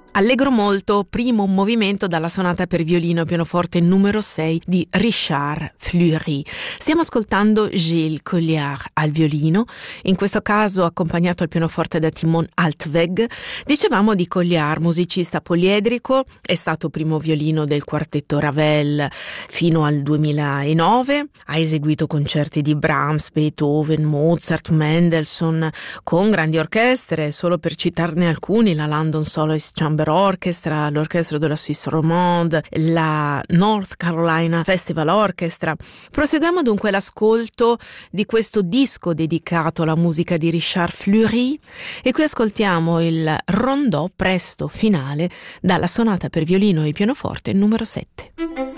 Allegro molto, primo movimento dalla sonata per violino e pianoforte numero 6 di Richard Fleury. Stiamo ascoltando Gilles Colliard al violino, in questo caso accompagnato al pianoforte da Timon Altweg. Dicevamo di Colliard, musicista poliedrico, è stato primo violino del quartetto Ravel fino al 2009, ha eseguito concerti di Brahms, Beethoven, Mozart, Mendelssohn con grandi orchestre, solo per citarne alcuni, la London Soloist Chamber Orchestra, l'Orchestra della Suisse Romande, la North Carolina Festival Orchestra. Proseguiamo dunque l'ascolto di questo disco dedicato alla musica di Richard Fleury e qui ascoltiamo il rondò presto finale dalla sonata per violino e pianoforte numero 7.